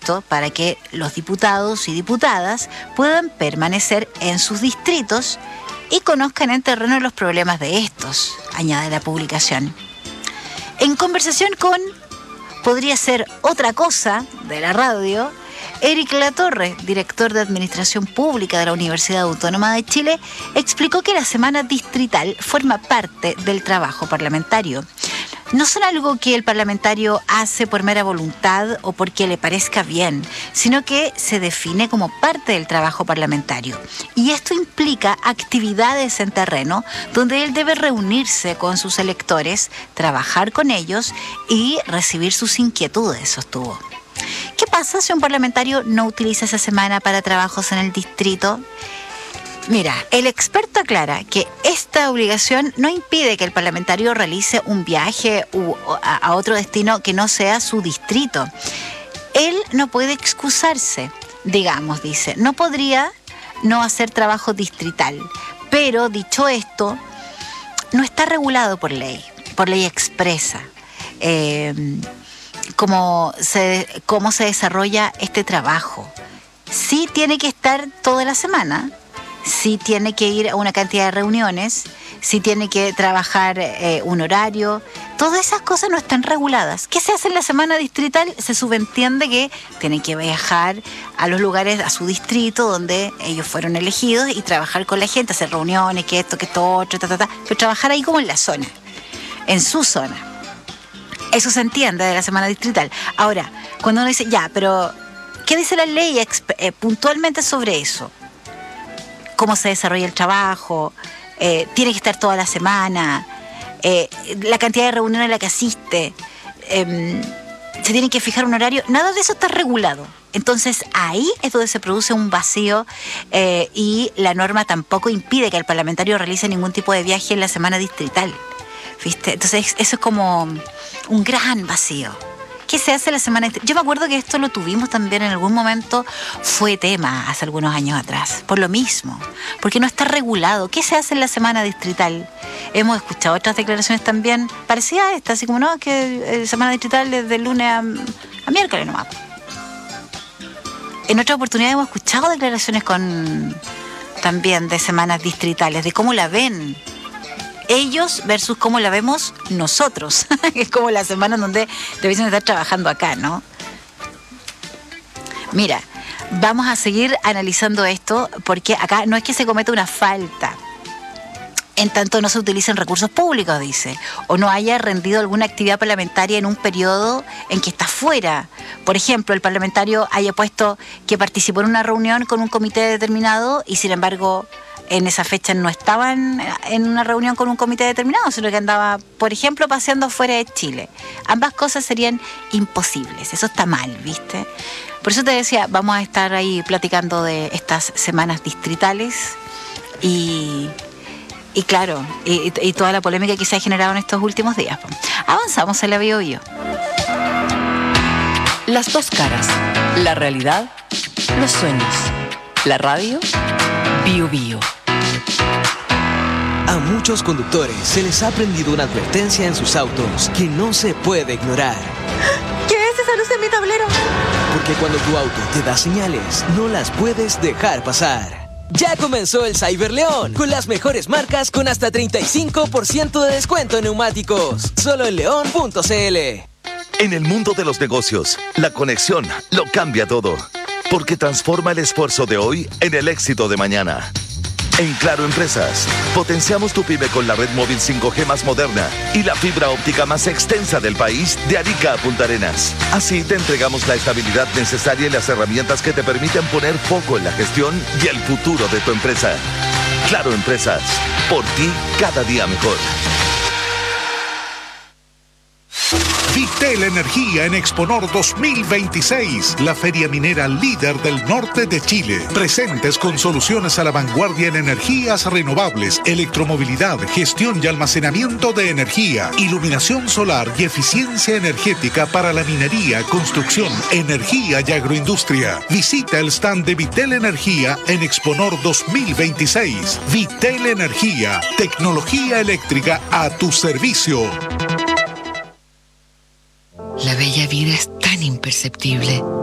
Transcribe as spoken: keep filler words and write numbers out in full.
esto para que los diputados y diputadas puedan permanecer en sus distritos y conozcan en terreno los problemas de estos, añade la publicación. En conversación con Podría Ser Otra Cosa de la radio, Eric Latorre, director de Administración Pública de la Universidad Autónoma de Chile, explicó que la semana distrital forma parte del trabajo parlamentario. No son algo que el parlamentario hace por mera voluntad o porque le parezca bien, sino que se define como parte del trabajo parlamentario. Y esto implica actividades en terreno donde él debe reunirse con sus electores, trabajar con ellos y recibir sus inquietudes, sostuvo. ¿Qué pasa si un parlamentario no utiliza esa semana para trabajos en el distrito? Mira, el experto aclara que esta obligación no impide que el parlamentario realice un viaje u, a, a otro destino que no sea su distrito. Él no puede excusarse, digamos, dice, no podría no hacer trabajo distrital, pero dicho esto, no está regulado por ley, por ley expresa. Eh, cómo se, cómo se desarrolla este trabajo. Sí tiene que estar toda la semana, sí tiene que ir a una cantidad de reuniones, sí tiene que trabajar eh, un horario. Todas esas cosas no están reguladas. ¿Qué se hace en la semana distrital? Se subentiende que tienen que viajar a los lugares, a su distrito donde ellos fueron elegidos y trabajar con la gente, hacer reuniones, que esto, que esto, otro, ta, ta, ta, pero trabajar ahí como en la zona, en su zona. Eso se entiende de la semana distrital. Ahora, cuando uno dice, ya, pero ¿qué dice la ley exp- eh, puntualmente sobre eso? ¿Cómo se desarrolla el trabajo? Eh, ¿Tiene que estar toda la semana? Eh, ¿La cantidad de reuniones a la que asiste? Eh, ¿Se tiene que fijar un horario? Nada de eso está regulado. Entonces, ahí es donde se produce un vacío eh, y la norma tampoco impide que el parlamentario realice ningún tipo de viaje en la semana distrital. ¿Viste? Entonces, eso es como un gran vacío. ¿Qué se hace la semana? Yo me acuerdo que esto lo tuvimos también en algún momento, fue tema hace algunos años atrás, por lo mismo, porque no está regulado. ¿Qué se hace en la semana distrital? Hemos escuchado otras declaraciones también parecidas a esta, así como no, que la semana distrital es de lunes a, a miércoles nomás. En otra oportunidad hemos escuchado declaraciones con también de semanas distritales, de cómo la ven ellos versus cómo la vemos nosotros, que es como la semana en donde debiesen estar trabajando acá, ¿no? Mira, vamos a seguir analizando esto porque acá no es que se cometa una falta, en tanto no se utilicen recursos públicos, dice, o no haya rendido alguna actividad parlamentaria en un periodo en que está fuera. Por ejemplo, el parlamentario haya puesto que participó en una reunión con un comité determinado y, sin embargo, en esa fecha no estaban en una reunión con un comité determinado, sino que andaba, por ejemplo, paseando fuera de Chile. Ambas cosas serían imposibles. Eso está mal, ¿viste? Por eso te decía, vamos a estar ahí platicando de estas semanas distritales y, y claro, y, y toda la polémica que se ha generado en estos últimos días. Avanzamos en la Bio Bio. Las dos caras, la realidad, los sueños, la radio, Bio Bio. A muchos conductores se les ha prendido una advertencia en sus autos que no se puede ignorar. ¿Qué es esa luz en mi tablero? Porque cuando tu auto te da señales, no las puedes dejar pasar. Ya comenzó el Cyber León, con las mejores marcas con hasta treinta y cinco por ciento de descuento en neumáticos. Solo en león punto c l. En el mundo de los negocios, la conexión lo cambia todo. Porque transforma el esfuerzo de hoy en el éxito de mañana. En Claro Empresas, potenciamos tu pyme con la red móvil cinco G más moderna y la fibra óptica más extensa del país, de Arica a Punta Arenas. Así te entregamos la estabilidad necesaria y las herramientas que te permiten poner foco en la gestión y el futuro de tu empresa. Claro Empresas, por ti cada día mejor. Vitel Energía en Exponor dos mil veintiséis, la feria minera líder del norte de Chile. Presentes con soluciones a la vanguardia en energías renovables, electromovilidad, gestión y almacenamiento de energía, iluminación solar y eficiencia energética para la minería, construcción, energía y agroindustria. Visita el stand de Vitel Energía en Exponor dos mil veintiséis. Vitel Energía, tecnología eléctrica a tu servicio. La bella vida es tan imperceptible.